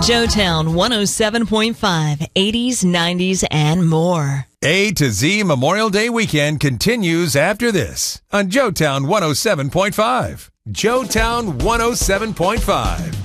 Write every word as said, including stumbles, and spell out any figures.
Joetown one oh seven point five, eighties, nineties, and more. A to Z Memorial Day weekend continues after this on Joetown one oh seven point five. Joetown one oh seven point five.